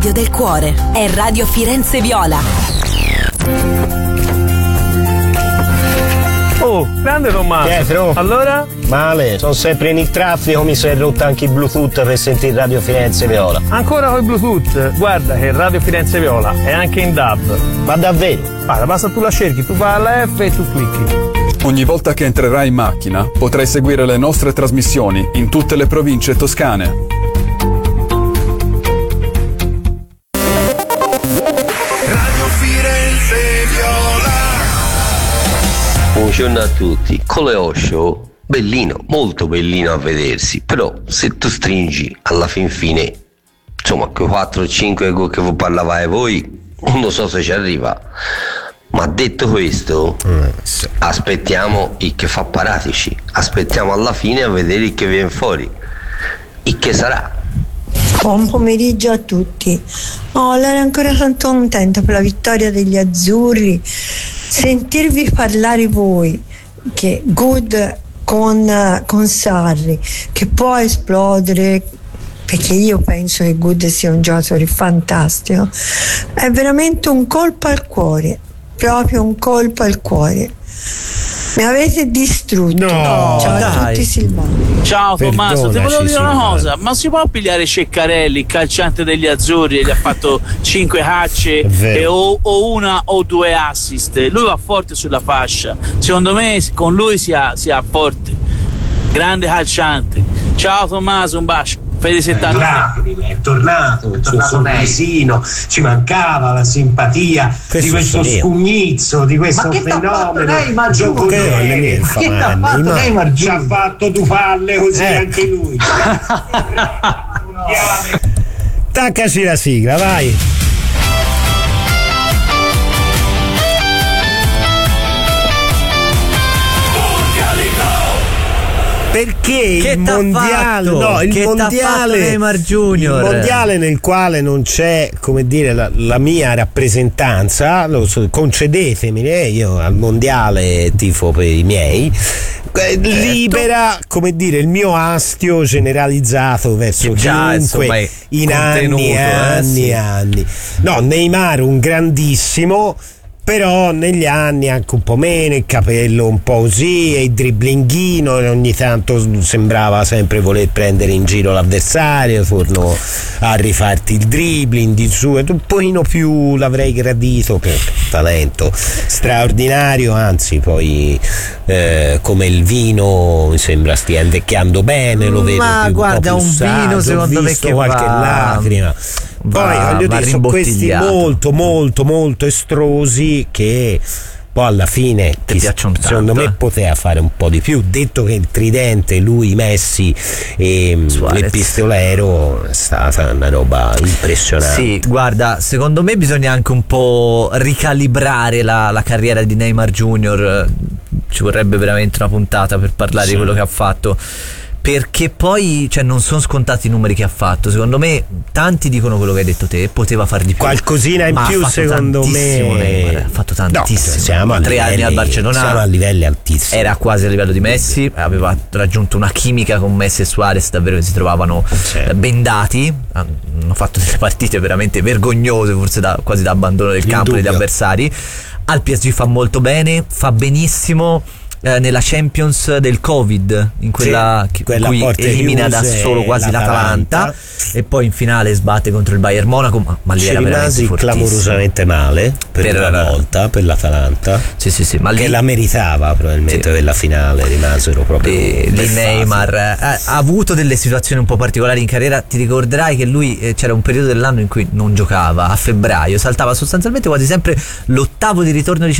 del cuore è Radio Firenze Viola. Oh, grande Tommaso. Pietro. Allora? Male, sono sempre in il traffico, mi si è rotto anche il Bluetooth per sentire Radio Firenze Viola. Ancora con il Bluetooth? Guarda che Radio Firenze Viola è anche in DAB. Ma davvero? Guarda, basta tu la cerchi, tu vai alla F e tu clicchi. Ogni volta che entrerai in macchina potrai seguire le nostre trasmissioni in tutte le province toscane. Buongiorno a tutti. Coleo Show, bellino, molto bellino a vedersi, però se tu stringi alla fin fine, insomma, quei 4 o 5 che vi parlavate voi, non so se ci arriva. Ma detto questo, aspettiamo il che fa Paratici, aspettiamo alla fine a vedere il che viene fuori, il che sarà. Buon pomeriggio a tutti. Lara è ancora tanto contenta per la vittoria degli azzurri. Sentirvi parlare voi che Good con Sarri, che può esplodere, perché io penso che Good sia un giocatore fantastico, è veramente un colpo al cuore, proprio un colpo al cuore. Mi avete distrutto. No, ciao dai. a tutti Silvani. Ciao Tommaso, ti volevo dire una Silvano. cosa, ma si può pigliare Ceccarelli, il calciante degli azzurri, e gli ha fatto 5 È cacce vero. o una o 2 assist? Lui va forte sulla fascia, secondo me con lui si ha forte, grande calciante. Ciao Tommaso, un bacio. Fede 70. È tornato il suo sorrisino, ci mancava la simpatia di questo scugnizzo, di questo fenomeno giocatore. Ci ha fatto due falle così anche lui. Taccaci la sigla, vai. Perché il mondiale, il mondiale nel quale non c'è, come dire, la mia rappresentanza, concedetemi, io al mondiale tifo per i miei, libera, come dire, il mio astio generalizzato verso chiunque in anni. No, Neymar un grandissimo, però negli anni anche un po' meno, il capello un po' così e il dribblinghino, e ogni tanto sembrava sempre voler prendere in giro l'avversario, torno a rifarti il dribbling di su, un pochino più l'avrei gradito, per talento straordinario, anzi poi come il vino mi sembra stia invecchiando bene, lo vedo ma più, guarda, un po' più un vino saggio, secondo me che qualche lacrima. Poi voglio dire, sono questi molto estrosi che poi alla fine secondo me poteva fare un po' di più, detto che il tridente, lui, Messi e il pistolero, è stata una roba impressionante. Sì, guarda, secondo me bisogna anche un po' ricalibrare la carriera di Neymar Junior. Ci vorrebbe veramente una puntata per parlare di quello che ha fatto, perché poi non sono scontati i numeri che ha fatto. Secondo me tanti dicono quello che hai detto te, poteva far di più, qualcosina in più, secondo me Neymar, ha fatto tantissimo. Siamo a 3 anni al Barcellona, siamo a livelli altissimi, era quasi a livello di Messi, aveva raggiunto una chimica con Messi e Suarez davvero che si trovavano bendati, hanno fatto delle partite veramente vergognose, forse quasi da abbandono del campo degli avversari. Al PSG fa molto bene, fa benissimo nella Champions del Covid, in quella cui elimina da solo quasi l'Atalanta, e poi in finale sbatte contro il Bayern Monaco, ma lì era veramente fortissimo, clamorosamente male per una volta per l'Atalanta, ma che la meritava probabilmente per la finale, rimasero proprio lì Neymar ha avuto delle situazioni un po' particolari in carriera. Ti ricorderai che lui c'era un periodo dell'anno in cui non giocava, a febbraio saltava sostanzialmente quasi sempre l'ottavo di ritorno di